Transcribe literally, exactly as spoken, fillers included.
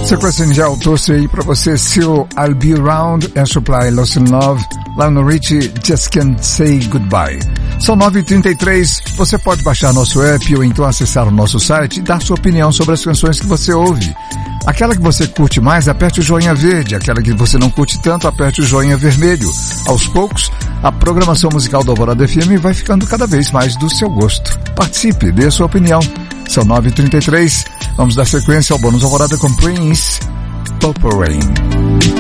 Sequência inicial, trouxe aí pra você Seal, I'll Be Around and Supply, Lost in Love, Lionel Richie, Just Can't Say Goodbye. São nove e trinta e três, você pode baixar nosso app ou então acessar o nosso site e dar sua opinião sobre as canções que você ouve. Aquela que você curte mais, aperte o joinha verde. Aquela que você não curte tanto, aperte o joinha vermelho. Aos poucos, a programação musical do Alvorada F M vai ficando cada vez mais do seu gosto. Participe, dê sua opinião. São nove e trinta e três, vamos dar sequência ao bônus Alvorada com Prince, Purple Rain.